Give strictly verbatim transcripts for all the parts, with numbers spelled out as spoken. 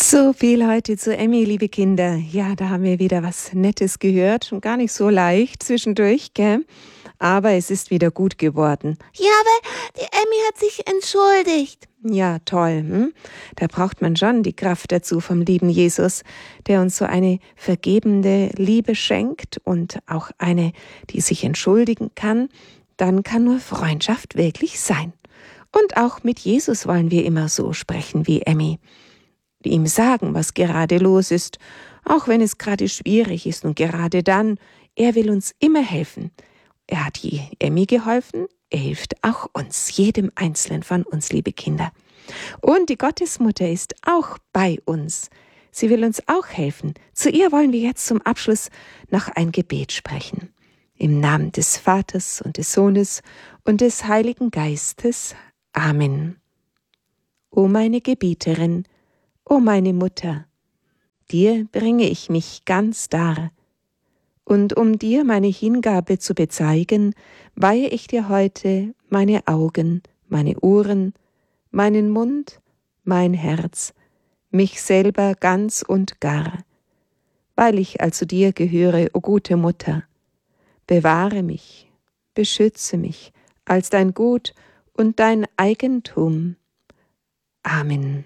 So viel heute zu Emmy, liebe Kinder. Ja, da haben wir wieder was Nettes gehört und gar nicht so leicht zwischendurch, gell? Aber es ist wieder gut geworden. Ja, aber die Emmy hat sich entschuldigt. Ja, toll. Hm? Da braucht man schon die Kraft dazu vom lieben Jesus, der uns so eine vergebende Liebe schenkt und auch eine, die sich entschuldigen kann. Dann kann nur Freundschaft wirklich sein. Und auch mit Jesus wollen wir immer so sprechen wie Emmy. Ihm sagen, was gerade los ist, auch wenn es gerade schwierig ist und gerade dann, er will uns immer helfen. Er hat die Emmy geholfen, er hilft auch uns, jedem Einzelnen von uns, liebe Kinder. Und die Gottesmutter ist auch bei uns. Sie will uns auch helfen. Zu ihr wollen wir jetzt zum Abschluss noch ein Gebet sprechen. Im Namen des Vaters und des Sohnes und des Heiligen Geistes. Amen. O meine Gebieterin, o meine Mutter, dir bringe ich mich ganz dar. Und um dir meine Hingabe zu bezeigen, weihe ich dir heute meine Augen, meine Ohren, meinen Mund, mein Herz, mich selber ganz und gar. Weil ich also dir gehöre, o gute Mutter, bewahre mich, beschütze mich als dein Gut und dein Eigentum. Amen.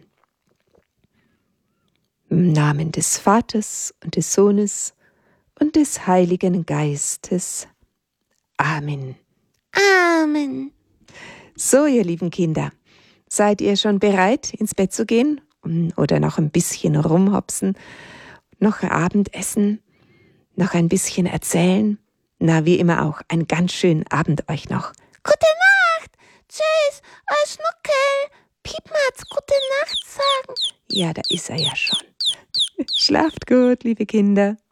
Im Namen des Vaters und des Sohnes und des Heiligen Geistes. Amen. Amen. So, ihr lieben Kinder, seid ihr schon bereit, ins Bett zu gehen oder noch ein bisschen rumhopsen, noch Abendessen, noch ein bisschen erzählen? Na, wie immer auch, einen ganz schönen Abend euch noch. Gute Nacht. Tschüss, euer Schnuckel. Piepmatz, gute Nacht sagen. Ja, da ist er ja schon. Schlaft gut, liebe Kinder.